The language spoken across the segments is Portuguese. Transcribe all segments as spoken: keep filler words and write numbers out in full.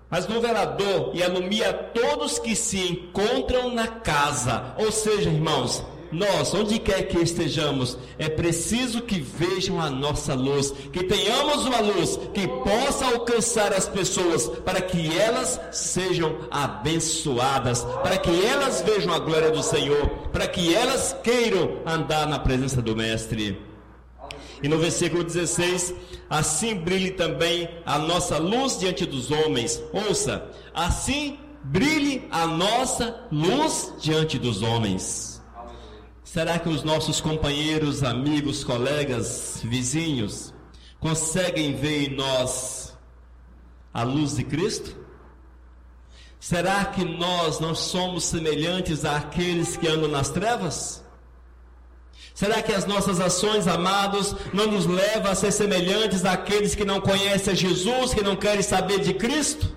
mas no velador e alumia todos que se encontram na casa. Ou seja, irmãos, nós, onde quer que estejamos, é preciso que vejam a nossa luz, que tenhamos uma luz que possa alcançar as pessoas, para que elas sejam abençoadas, para que elas vejam a glória do Senhor, para que elas queiram andar na presença do Mestre. E no versículo dezesseis, assim brilhe também a nossa luz diante dos homens. Ouça, assim brilhe a nossa luz diante dos homens. Será que os nossos companheiros, amigos, colegas, vizinhos conseguem ver em nós a luz de Cristo? Será que nós não somos semelhantes àqueles que andam nas trevas? Será que as nossas ações, amados, não nos levam a ser semelhantes àqueles que não conhecem a Jesus, que não querem saber de Cristo?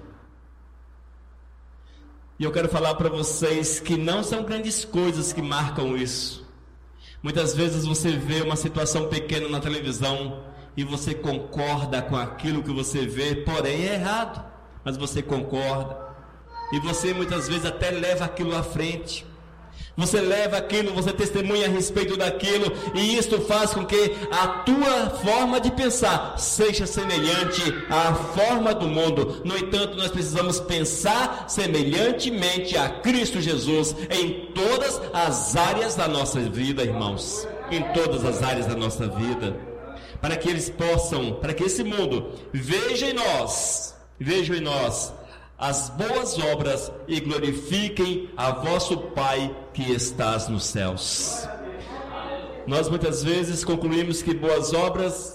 E eu quero falar para vocês que não são grandes coisas que marcam isso. Muitas vezes você vê uma situação pequena na televisão e você concorda com aquilo que você vê, porém é errado, mas você concorda. E você muitas vezes até leva aquilo à frente. Você leva aquilo, você testemunha a respeito daquilo, e isto faz com que a tua forma de pensar seja semelhante à forma do mundo. No entanto, nós precisamos pensar semelhantemente a Cristo Jesus em todas as áreas da nossa vida, irmãos. Em todas as áreas da nossa vida. Para que eles possam, para que esse mundo veja em nós, veja em nós as boas obras e glorifiquem a vosso Pai que estás nos céus. Nós muitas vezes concluímos que boas obras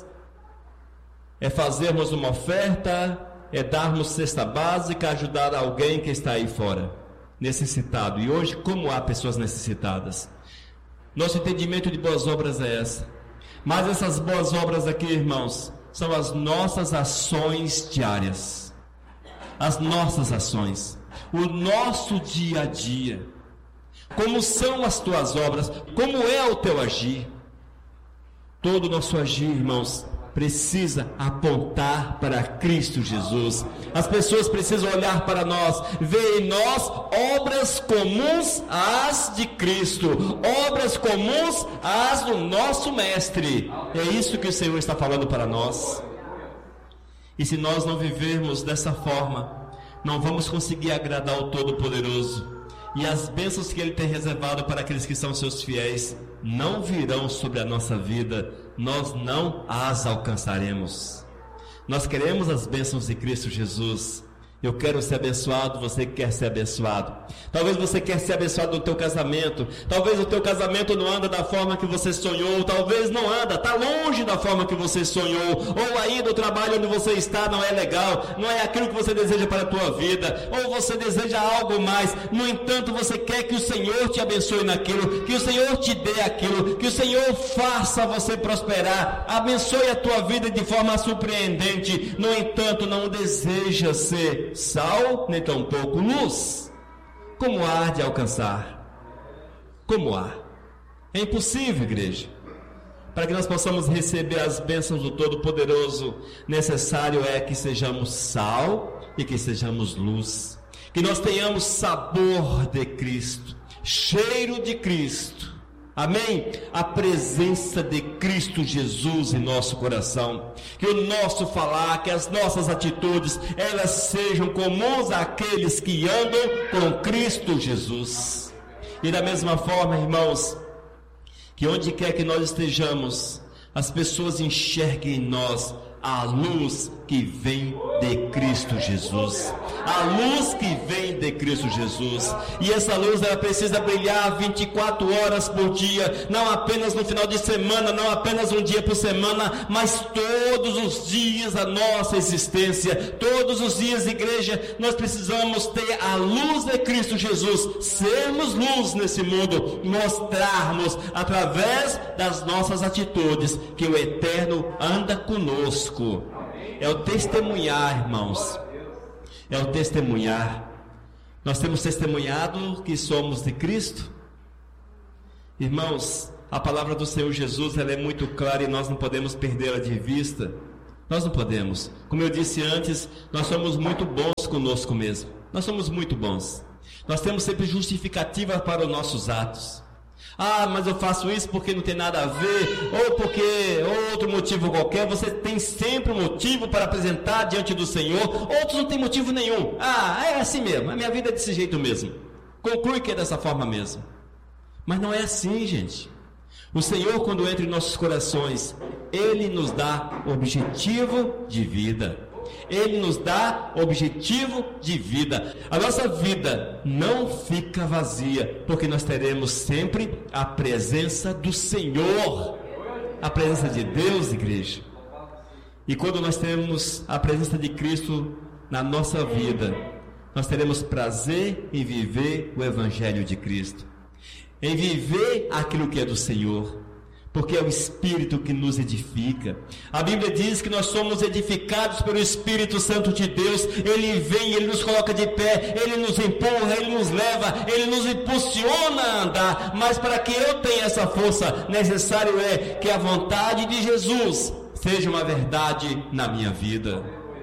é fazermos uma oferta, é darmos cesta básica, ajudar alguém que está aí fora, necessitado. E hoje, como há pessoas necessitadas? Nosso entendimento de boas obras é essa. Mas essas boas obras aqui, irmãos, são as nossas ações diárias. As nossas ações, o nosso dia a dia. Como são as tuas obras? Como é o teu agir? Todo o nosso agir, irmãos, precisa apontar para Cristo Jesus. As pessoas precisam olhar para nós, ver em nós obras comuns às de Cristo, obras comuns às do nosso Mestre. É isso que o Senhor está falando para nós. E se nós não vivermos dessa forma, não vamos conseguir agradar o Todo-Poderoso. E as bênçãos que Ele tem reservado para aqueles que são seus fiéis não virão sobre a nossa vida. Nós não as alcançaremos. Nós queremos as bênçãos de Cristo Jesus. Eu quero ser abençoado, você quer ser abençoado. Talvez você quer ser abençoado no teu casamento. Talvez o teu casamento não anda da forma que você sonhou. Talvez não anda, está longe da forma que você sonhou. Ou aí do trabalho onde você está não é legal. Não é aquilo que você deseja para a tua vida. Ou você deseja algo mais. No entanto, você quer que o Senhor te abençoe naquilo. Que o Senhor te dê aquilo. Que o Senhor faça você prosperar. Abençoe a tua vida de forma surpreendente. No entanto, não deseja ser sal, nem tampouco luz. Como há de alcançar? Como há? É impossível, igreja. Para que nós possamos receber as bênçãos do Todo-Poderoso, necessário é que sejamos sal e que sejamos luz. Que nós tenhamos sabor de Cristo, cheiro de Cristo. Amém? A presença de Cristo Jesus em nosso coração. Que o nosso falar, que as nossas atitudes, elas sejam comuns àqueles que andam com Cristo Jesus. E da mesma forma, irmãos, que onde quer que nós estejamos, as pessoas enxerguem em nós a luz que vem de Cristo Jesus. A luz que vem de Cristo Jesus. E essa luz, ela precisa brilhar vinte e quatro horas por dia. Não apenas no final de semana, não apenas um dia por semana, mas todos os dias da nossa existência. Todos os dias, igreja, nós precisamos ter a luz de Cristo Jesus. Sermos luz nesse mundo. Mostrarmos através das nossas atitudes que o Eterno anda conosco. É o testemunhar, irmãos. É o testemunhar. Nós temos testemunhado que somos de Cristo. Irmãos, a palavra do Senhor Jesus, ela é muito clara e nós não podemos perdê-la de vista. Nós não podemos. Como eu disse antes, nós somos muito bons conosco mesmo. Nós somos muito bons. Nós temos sempre justificativa para os nossos atos. Ah, mas eu faço isso porque não tem nada a ver, ou porque ou outro motivo qualquer. Você tem sempre um motivo para apresentar diante do Senhor. Outros não tem motivo nenhum. Ah, é assim mesmo, a minha vida é desse jeito mesmo. Conclui que é dessa forma mesmo. Mas não é assim, gente. O Senhor, quando entra em nossos corações, Ele nos dá objetivo de vida. Ele nos dá objetivo de vida. A nossa vida não fica vazia, porque nós teremos sempre a presença do Senhor, a presença de Deus, igreja. E quando nós temos a presença de Cristo na nossa vida, nós teremos prazer em viver o Evangelho de Cristo, em viver aquilo que é do Senhor, porque é o Espírito que nos edifica. A Bíblia diz que nós somos edificados pelo Espírito Santo de Deus. Ele vem, Ele nos coloca de pé, Ele nos empurra, Ele nos leva, Ele nos impulsiona a andar. Mas para que eu tenha essa força, necessário é que a vontade de Jesus seja uma verdade na minha vida.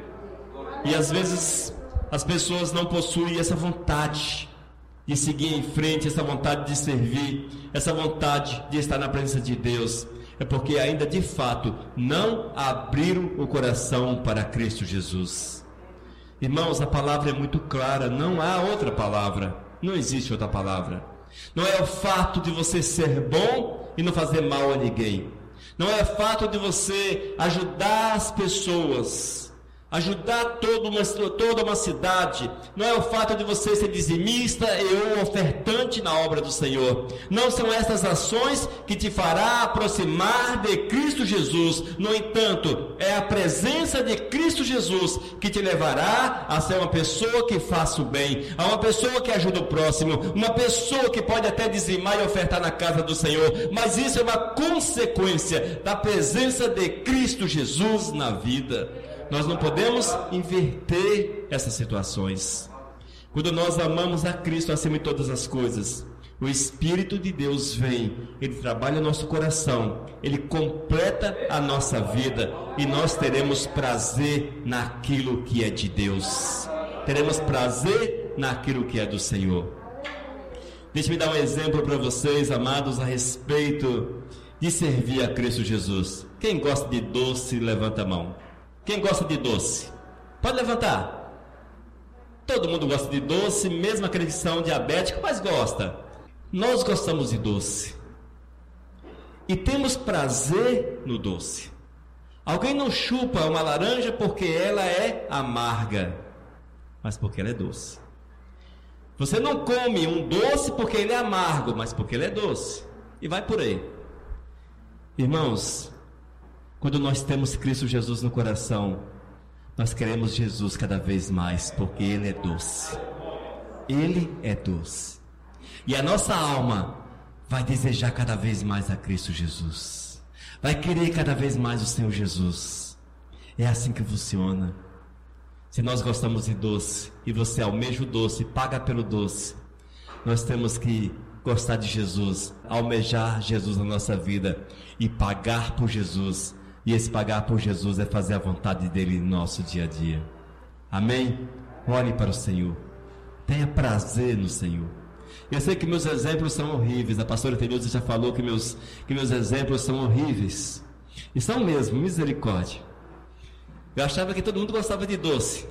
E às vezes as pessoas não possuem essa vontade de seguir em frente, essa vontade de servir, essa vontade de estar na presença de Deus, é porque ainda de fato não abriram o coração para Cristo Jesus. Irmãos, a palavra é muito clara, não há outra palavra, não existe outra palavra. Não é o fato de você ser bom e não fazer mal a ninguém, não é o fato de você ajudar as pessoas, ajudar toda uma, toda uma cidade, não é o fato de você ser dizimista e um ofertante na obra do Senhor. Não são essas ações que te fará aproximar de Cristo Jesus. No entanto, é a presença de Cristo Jesus que te levará a ser uma pessoa que faça o bem, a uma pessoa que ajuda o próximo, uma pessoa que pode até dizimar e ofertar na casa do Senhor. Mas isso é uma consequência da presença de Cristo Jesus na vida. Nós não podemos inverter essas situações. Quando nós amamos a Cristo acima de todas as coisas, o Espírito de Deus vem, Ele trabalha o nosso coração, Ele completa a nossa vida e nós teremos prazer naquilo que é de Deus. Teremos prazer naquilo que é do Senhor. Deixe-me dar um exemplo para vocês, amados, a respeito de servir a Cristo Jesus. Quem gosta de doce, levanta a mão. Quem gosta de doce? Pode levantar. Todo mundo gosta de doce, mesmo aqueles que são diabéticos, mas gosta. Nós gostamos de doce. E temos prazer no doce. Alguém não chupa uma laranja porque ela é amarga, mas porque ela é doce. Você não come um doce porque ele é amargo, mas porque ele é doce. E vai por aí. Irmãos, quando nós temos Cristo Jesus no coração, nós queremos Jesus cada vez mais, porque Ele é doce. Ele é doce. E a nossa alma vai desejar cada vez mais a Cristo Jesus. Vai querer cada vez mais o Senhor Jesus. É assim que funciona. Se nós gostamos de doce, e você almeja o doce, paga pelo doce, nós temos que gostar de Jesus, almejar Jesus na nossa vida e pagar por Jesus. E esse pagar por Jesus é fazer a vontade dele no nosso dia a dia. Amém? Olhe para o Senhor. Tenha prazer no Senhor. Eu sei que meus exemplos são horríveis. A pastora Tereza já falou que meus, que meus exemplos são horríveis. E são mesmo, misericórdia. Eu achava que todo mundo gostava de doce.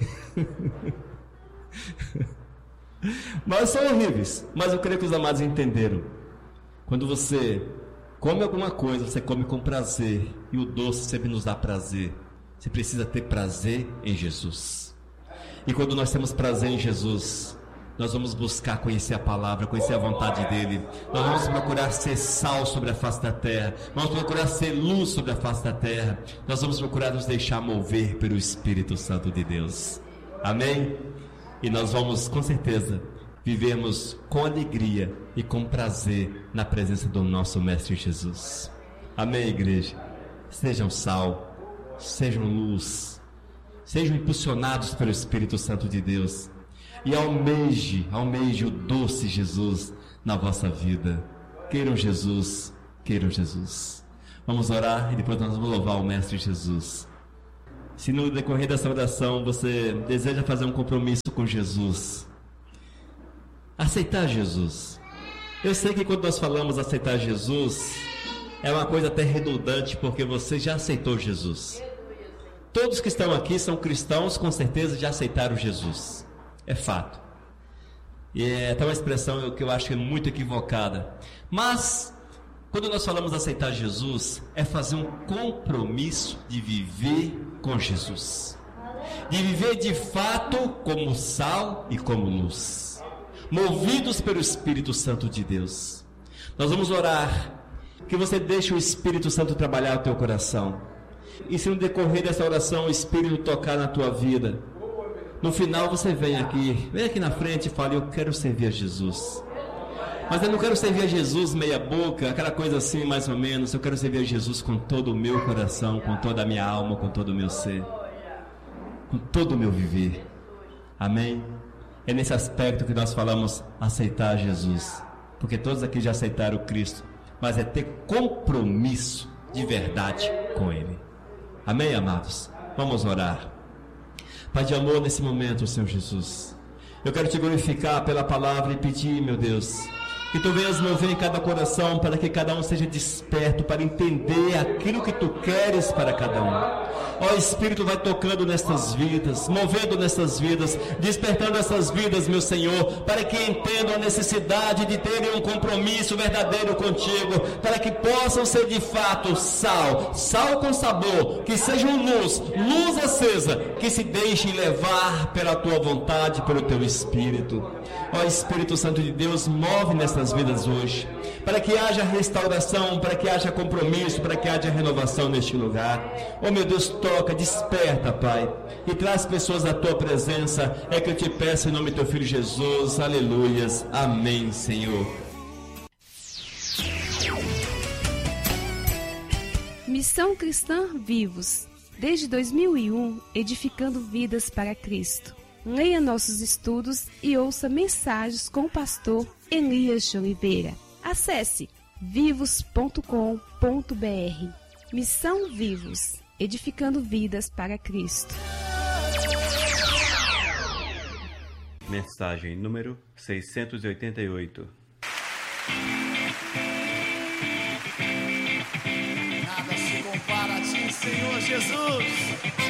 Mas são horríveis. Mas eu creio que os amados entenderam. Quando você come alguma coisa, você come com prazer. E o doce sempre nos dá prazer. Você precisa ter prazer em Jesus. E quando nós temos prazer em Jesus, nós vamos buscar conhecer a palavra, conhecer a vontade dele. Nós vamos procurar ser sal sobre a face da terra. Vamos procurar ser luz sobre a face da terra. Nós vamos procurar nos deixar mover pelo Espírito Santo de Deus. Amém? E nós vamos, com certeza, vivermos com alegria e com prazer na presença do nosso Mestre Jesus. Amém, igreja? Sejam sal, sejam luz, sejam impulsionados pelo Espírito Santo de Deus e almeje, almeje o doce Jesus na vossa vida. Queiram Jesus, queiram Jesus. Vamos orar e depois nós vamos louvar o Mestre Jesus. se no decorrer dessa oração você deseja fazer um compromisso com Jesus, aceitar Jesus. Eu sei que quando nós falamos aceitar Jesus, é uma coisa até redundante, porque você já aceitou Jesus. Todos que estão aqui são cristãos, com certeza já aceitaram Jesus. É fato. E é até uma expressão que eu acho que é muito equivocada. Mas, quando nós falamos aceitar Jesus, é fazer um compromisso de viver com Jesus. De viver de fato como sal e como luz. Movidos pelo Espírito Santo de Deus. Nós vamos orar que você deixe o Espírito Santo trabalhar o teu coração. E se no decorrer dessa oração o Espírito tocar na tua vida, no final você vem aqui, vem aqui na frente e fala: eu quero servir a Jesus. Mas eu não quero servir a Jesus meia boca, aquela coisa assim mais ou menos. Eu quero servir a Jesus com todo o meu coração, com toda a minha alma, com todo o meu ser, com todo o meu viver. Amém? É nesse aspecto que nós falamos aceitar Jesus, porque todos aqui já aceitaram Cristo, mas é ter compromisso de verdade com Ele. Amém, amados? Vamos orar. Pai de amor, nesse momento, Senhor Jesus, eu quero te glorificar pela palavra e pedir, meu Deus, que tu venhas mover em cada coração, para que cada um seja desperto, para entender aquilo que tu queres para cada um. Ó, Espírito, vai tocando nestas vidas, movendo nestas vidas, despertando essas vidas, meu Senhor, para que entendam a necessidade de terem um compromisso verdadeiro contigo, para que possam ser de fato sal, sal com sabor, que sejam luz, luz acesa, que se deixem levar pela tua vontade, pelo teu Espírito. Ó, Espírito Santo de Deus, move nessas vidas hoje, para que haja restauração, para que haja compromisso, para que haja renovação neste lugar. Ó, meu Deus, toca, desperta, Pai, e traz pessoas à tua presença. É que eu te peço em nome do teu Filho Jesus. Aleluias. Amém, Senhor. Missão Cristã Vivos, desde dois mil e um, edificando vidas para Cristo. Leia nossos estudos e ouça mensagens com o pastor Elias de Oliveira. Acesse vivos ponto com ponto br. Missão Vivos, edificando vidas para Cristo. Mensagem número seiscentos e oitenta e oito.